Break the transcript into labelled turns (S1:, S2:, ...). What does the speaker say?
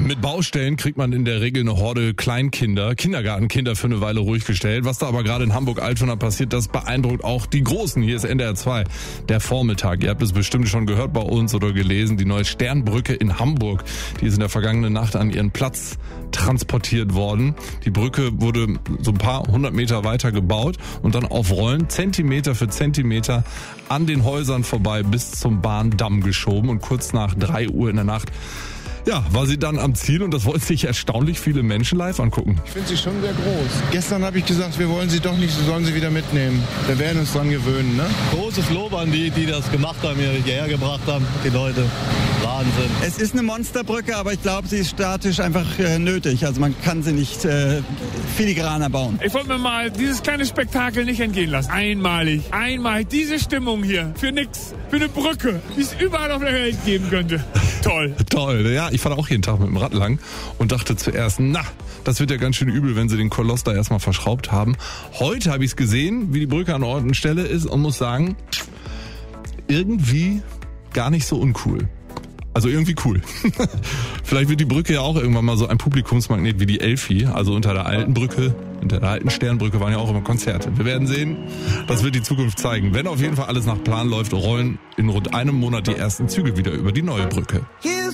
S1: Mit Baustellen kriegt man in der Regel eine Horde Kleinkinder, Kindergartenkinder für eine Weile ruhig gestellt. Was da aber gerade in Hamburg-Altona passiert, das beeindruckt auch die Großen. Hier ist NDR 2, der Vormittag. Ihr habt es bestimmt schon gehört bei uns oder gelesen. Die neue Sternbrücke in Hamburg, die ist in der vergangenen Nacht an ihren Platz transportiert worden. Die Brücke wurde so ein paar 100 Meter weiter gebaut und dann auf Rollen Zentimeter für Zentimeter an den Häusern vorbei bis zum Bahndamm geschoben. Und kurz nach 3 Uhr in der Nacht war sie dann am Ziel und das wollten sich erstaunlich viele Menschen live angucken.
S2: Ich finde sie schon sehr groß. Gestern habe ich gesagt, wir wollen sie doch nicht, sie sollen sie wieder mitnehmen. Wir werden uns dran gewöhnen, ne?
S3: Großes Lob an die das gemacht haben, hierher gebracht haben, die Leute. Wahnsinn.
S4: Es ist eine Monsterbrücke, aber ich glaube, sie ist statisch einfach nötig. Also man kann sie nicht filigraner bauen.
S5: Ich wollte mir mal dieses kleine Spektakel nicht entgehen lassen. Einmalig diese Stimmung hier. Für nix. Für eine Brücke, die es überall auf der Welt geben könnte. Toll.
S1: Toll, ja. Ich fahre auch jeden Tag mit dem Rad lang und dachte zuerst, das wird ja ganz schön übel, wenn sie den Koloss da erstmal verschraubt haben. Heute habe ich es gesehen, wie die Brücke an Ort und Stelle ist und muss sagen, irgendwie gar nicht so uncool. Also irgendwie cool. Vielleicht wird die Brücke ja auch irgendwann mal so ein Publikumsmagnet wie die Elfi. Also unter der alten Brücke, unter der alten Sternbrücke waren ja auch immer Konzerte. Wir werden sehen, das wird die Zukunft zeigen. Wenn auf jeden Fall alles nach Plan läuft, rollen in rund einem Monat die ersten Züge wieder über die neue Brücke.